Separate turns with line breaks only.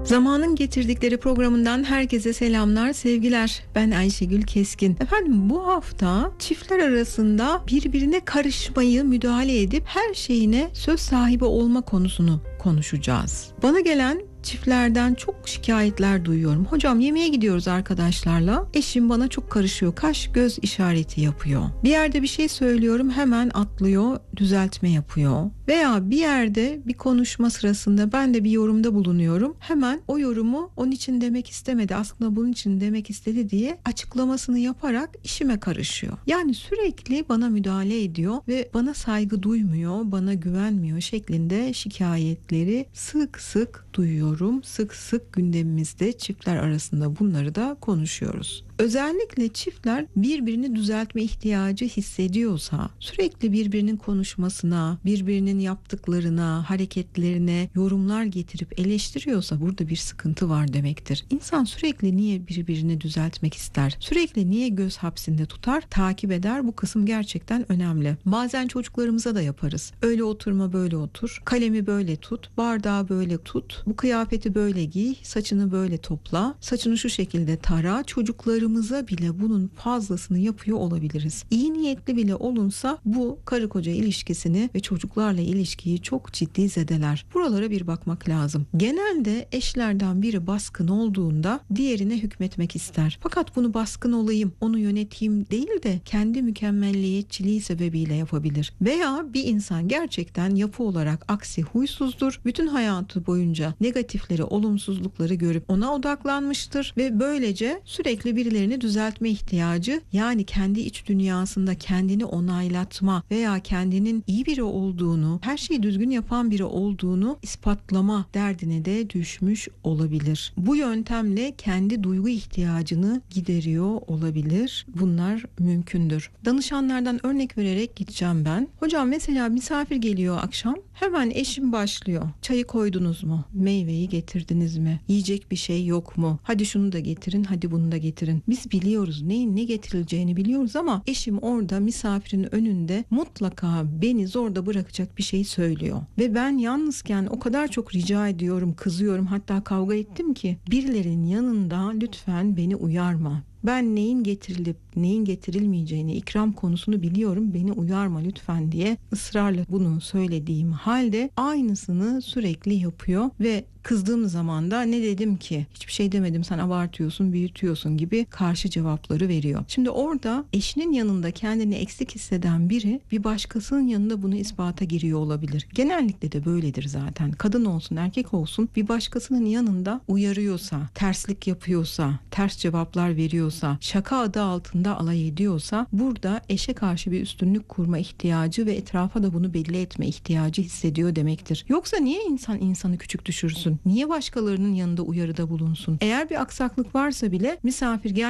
Zamanın Getirdikleri programından herkese selamlar, sevgiler. Ben Ayşegül Keskin. Efendim, bu hafta çiftler arasında birbirine karışmayı, müdahale edip her şeyine söz sahibi olma konusunu konuşacağız. Bana gelen çiftlerden çok şikayetler duyuyorum. Hocam, yemeğe gidiyoruz arkadaşlarla. Eşim bana çok karışıyor. Kaş göz işareti yapıyor. Bir yerde bir şey söylüyorum, hemen atlıyor, düzeltme yapıyor. Veya bir yerde bir konuşma sırasında ben de bir yorumda bulunuyorum. Hemen o yorumu onun için demek istemedi, aslında bunun için demek istedi diye açıklamasını yaparak işime karışıyor. Yani sürekli bana müdahale ediyor ve bana saygı duymuyor, bana güvenmiyor şeklinde şikayetleri sık sık duyuyorum. Sık sık gündemimizde çiftler arasında bunları da konuşuyoruz. Özellikle çiftler birbirini düzeltme ihtiyacı hissediyorsa, sürekli birbirinin konuşmasına, birbirinin yaptıklarına, hareketlerine yorumlar getirip eleştiriyorsa burada bir sıkıntı var demektir. İnsan sürekli niye birbirini düzeltmek ister? Sürekli niye göz hapsinde tutar, takip eder? Bu kısım gerçekten önemli. Bazen çocuklarımıza da yaparız. Öyle oturma, böyle otur. Kalemi böyle tut, bardağı böyle tut. Bu kıyafeti böyle giy, saçını böyle topla. Saçını şu şekilde tara. Çocuklarımıza bile bunun fazlasını yapıyor olabiliriz. İyi niyetli bile olunsa bu karı koca ilişkisini ve çocuklarla ilişkiyi çok ciddi zedeler. Buralara bir bakmak lazım. Genelde eşlerden biri baskın olduğunda diğerine hükmetmek ister. Fakat bunu baskın olayım, onu yöneteyim değil de kendi mükemmelliyetçiliği sebebiyle yapabilir. Veya bir insan gerçekten yapı olarak aksi huysuzdur. Bütün hayatı boyunca negatifleri, olumsuzlukları görüp ona odaklanmıştır ve böylece sürekli birilerini düzeltme ihtiyacı, yani kendi iç dünyasında kendini onaylatma veya kendinin iyi biri olduğunu, her şeyi düzgün yapan biri olduğunu ispatlama derdine de düşmüş olabilir. Bu yöntemle kendi duygu ihtiyacını gideriyor olabilir. Bunlar mümkündür. Danışanlardan örnek vererek gideceğim ben. Hocam, mesela misafir geliyor akşam. Hemen eşim başlıyor. Çayı koydunuz mu? Meyveyi getirdiniz mi? Yiyecek bir şey yok mu? Hadi şunu da getirin, hadi bunu da getirin. Biz biliyoruz, neyin ne getirileceğini biliyoruz ama eşim orada misafirin önünde mutlaka beni zorda bırakacak bir şey söylüyor. Ve ben yalnızken o kadar çok rica ediyorum, kızıyorum, hatta kavga ettim ki birilerinin yanında lütfen beni uyarma. Ben neyin getirilip neyin getirilmeyeceğini, ikram konusunu biliyorum, beni uyarma lütfen diye ısrarla bunu söylediğim halde aynısını sürekli yapıyor ve kızdığım zaman da ne dedim ki, hiçbir şey demedim, sen abartıyorsun, büyütüyorsun gibi karşı cevapları veriyor. Şimdi orada eşinin yanında kendini eksik hisseden biri bir başkasının yanında bunu ispata giriyor olabilir. Genellikle de böyledir zaten. Kadın olsun, erkek olsun, bir başkasının yanında uyarıyorsa, terslik yapıyorsa, ters cevaplar veriyorsa, şaka adı altında alay ediyorsa, burada eşe karşı bir üstünlük kurma ihtiyacı ve etrafa da bunu belli etme ihtiyacı hissediyor demektir. Yoksa niye insan insanı küçük düşürsün? Niye başkalarının yanında uyarıda bulunsun? Eğer bir aksaklık varsa bile misafir